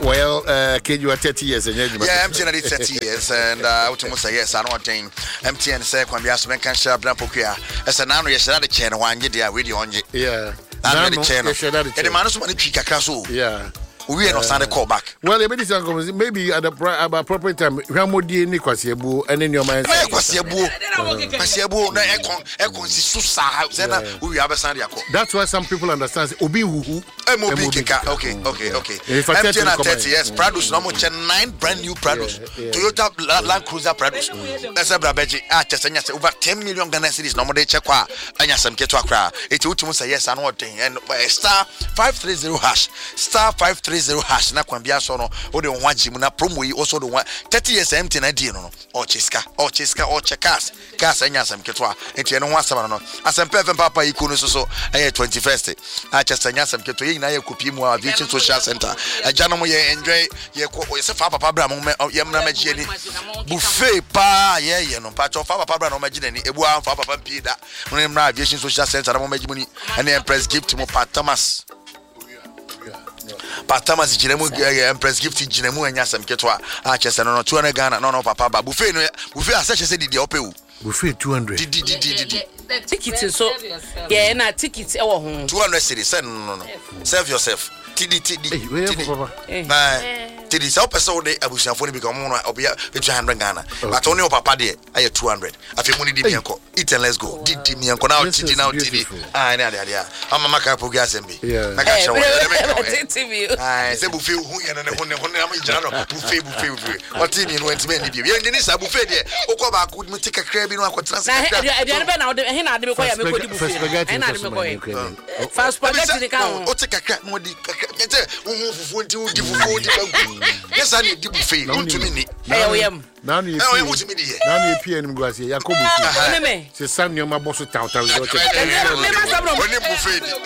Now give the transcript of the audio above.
Well, you are 30 years and yeah, MTN is 30 years and ultimate say yes, I don't think MTN say when we ask men can share Blampokia. As a now, yes, another channel one year with you on it. Yeah. I'm the channel. And the man is money trick a castle. Yeah. We are not standing call back. Well, maybe at the appropriate time, Ramodi Nikwasiabu and in your mind. That's why some people understand. Obi who okay. If I tell you 30 years, Prados, no more 9 brand new Prados. Toyota Land Cruiser Prados. That's a Brabeji. Over 10 million Ghana cities. No more they check qua. And yes, some Ketwa cra. It's ultimate say yes, and what thing. And star 530 hash. Star 530 hash na kwambia so no o de won agimu na promo yi also de 30 years empty na die no o cheska gas anya sam keto a enti eno ho asam no asam pefem papa iko no so 21st a chesa anya sam keto yi na ye kopi mu aviation social center agano mo ye enjoy ye ko se fa papa bra mo ye mna magie ni buffet pa ye no pa cho fa papa bra no magie ni ebu an fa papa mpi da mo mna aviation social center na mo magie mu ni and Empress gift mo pa Thomas Jinemu Empress gift Jinemu and Yasam Ketwa. I just no 200 Ghana, no papa, but buffet as such as said the opeu. Buffet 200. Tickets so yeah, na tickets our home. 200 cities, no. Serve yourself. Tidi so person dey abusuafo ni become no obia 200 Ghana but only papa there ay 200 afi money di mienko eat and let's go di mienko now tidi ah na dia ama maka pogi asembi na ka show say buffet hu ye na ne am jara buffet o ti mi no entime ni bi ye ni sa buffet there okoba ko mi tika kra bi no akotra sa kra dia be na he na de be ko ya me ko di buffet he na de me ko fast spaghetti ni ka o tika kra mo di yete hu fufu nti u di fufu di banku yes I need buffet no to me now you PM go say Yakobu say san your ma boss town